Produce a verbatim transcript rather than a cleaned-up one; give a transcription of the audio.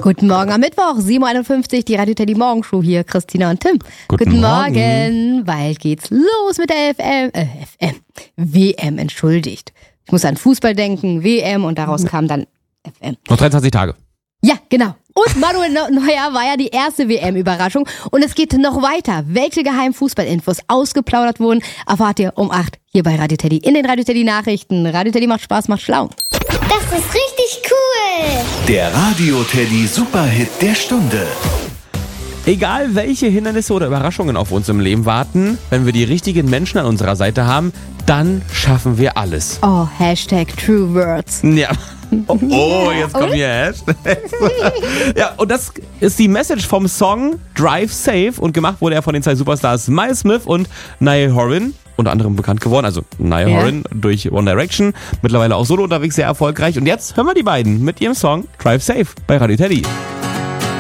Guten Morgen am Mittwoch, sieben Uhr einundfünfzig, die Radio Teddy Morgenshow hier, Christina und Tim. Guten, Guten Morgen. Morgen, bald geht's los mit der F M, äh, F M, W M, entschuldigt. Ich muss an Fußball denken, W M und daraus kam dann F M. Noch dreiundzwanzig Tage. Ja, genau. Und Manuel Neuer war ja die erste W M-Überraschung und es geht noch weiter. Welche geheimen Fußballinfos ausgeplaudert wurden, erfahrt ihr um acht hier bei Radio Teddy in den Radio Teddy Nachrichten. Radio Teddy macht Spaß, macht schlau. Das ist richtig cool. Der Radio Teddy Superhit der Stunde. Egal welche Hindernisse oder Überraschungen auf uns im Leben warten, wenn wir die richtigen Menschen an unserer Seite haben, dann schaffen wir alles. Oh, Hashtag True Words. Ja. Oh, oh, jetzt kommt hier Hashtag. Ja, und das ist die Message vom Song Drive Safe und gemacht wurde er von den zwei Superstars Miles Smith und Niall Horan, unter anderem bekannt geworden, also Niall Ja. Horan durch One Direction, mittlerweile auch solo unterwegs, sehr erfolgreich. Und jetzt hören wir die beiden mit ihrem Song Drive Safe bei Radio Teddy.